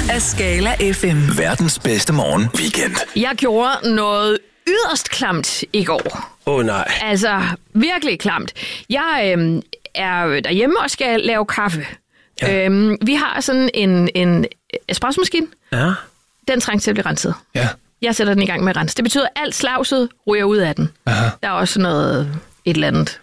af Skala FM. Verdens bedste morgen weekend. Jeg gjorde noget yderst klamt i går. Nej. Altså, virkelig klamt. Jeg er derhjemme og skal lave kaffe. Ja. Vi har sådan en espressomaskine. Ja. Den trænger til at blive renset. Ja. Jeg sætter den i gang med at rense. Det betyder, at alt slavset ryger ud af den. Aha. Der er også et eller andet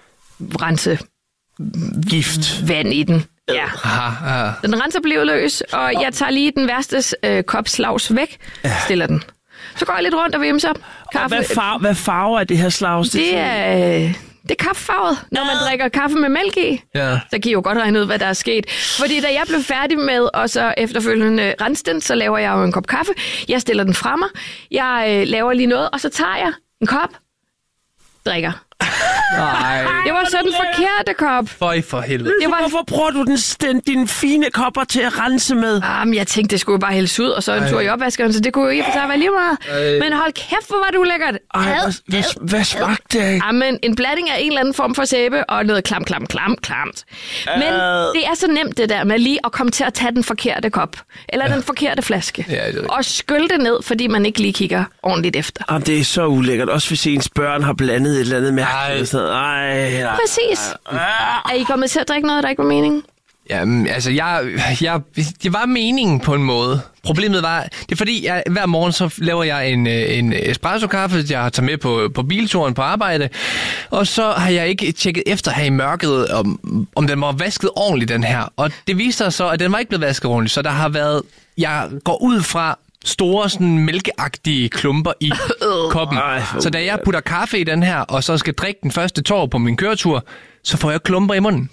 Gift. vand i den. Ja. Aha. Den renser bliver løs, og jeg tager lige den værste kop slavs væk, stiller den. Så går jeg lidt rundt og vimser. Kaffe. Hvad farve er det her slags? Det er kaffefarvet, når man drikker kaffe med mælk i. Ja. Så kan I jo godt regne ud, hvad der er sket. Fordi da jeg blev færdig med, og så efterfølgende rense den, så laver jeg jo en kop kaffe. Jeg stiller den fra mig. Jeg laver lige noget, og så tager jeg en kop, drikker. Nej. Det var så den forkerte kop. For helvede. Det var... Hvorfor bruger du dine fine kopper til at rense med? Men jeg tænkte, det skulle jo bare hældes ud, og så en tur i opvaskeren, så det kunne jo ikke for sig være lige meget. Men hold kæft, hvor var det ulækkert. Hvad smagte det? Men en blanding af en eller anden form for sæbe, og noget klamt. Men det er så nemt det der med lige at komme til at tage den forkerte kop, eller den forkerte flaske, og skylle det ned, fordi man ikke lige kigger ordentligt efter. Det er så ulækkert, også hvis ens børn har blandet et eller andet mærkeligt. Præcis. Er I kommet til at drikke noget, der ikke var meningen? Jamen, altså, det var meningen på en måde. Problemet var, det er fordi, hver morgen så laver jeg en espresso-kaffe, jeg tager med på bilturen på arbejde, og så har jeg ikke tjekket efter her i mørket, om den var vasket ordentligt, den her. Og det viste sig så, at den var ikke blevet vasket ordentligt, så der har været, jeg går ud fra store, sådan mælkeagtige klumper i koppen. Så da jeg putter kaffe i den her, og så skal drikke den første tår på min køretur, så får jeg klumper i munden.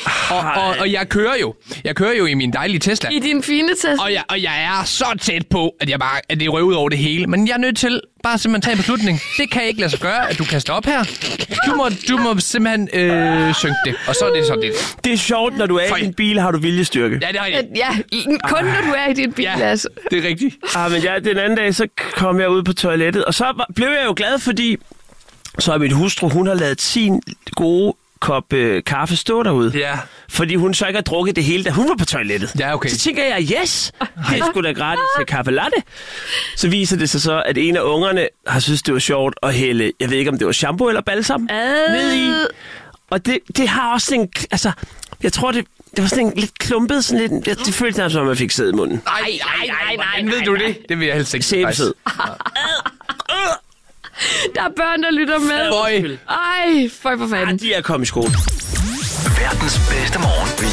Og jeg kører jo i min dejlige Tesla. I din fine Tesla. Og jeg er så tæt på, at det røver ud over det hele. Men jeg er nødt til bare simpelthen tage en beslutning. Det kan ikke lade sig gøre, at du kaster op her. Du må simpelthen synke det. Og så er det sådan det. Det er sjovt, når du er i din bil, har du viljestyrke. Ja, det har jeg. Ja, kun når du er i din bil, altså. Det er rigtigt. Men den anden dag, så kom jeg ud på toilettet, og så blev jeg jo glad, fordi så er min hustru, hun har lavet sin gode kop kaffe stå derude. Ja. Fordi hun så ikke har drukket det hele, da hun var på toilettet. Ja, okay. Så tænker jeg, yes, det er sgu da gratis til kaffe latte. Så viser det sig så, at en af ungerne har synes det var sjovt at hælde, jeg ved ikke om det var shampoo eller balsam, ned i. Og det har også en, altså, jeg tror det var sådan en lidt klumpet, sådan lidt, det føltes nærmest som, at man fik sæd i munden. Nej. Ved du det? Det vil jeg helst ikke. Sæbesæd. Der er børn, der lytter med. Føj for fanden. De er kommet i skole. Verdens bedste morgen weekend.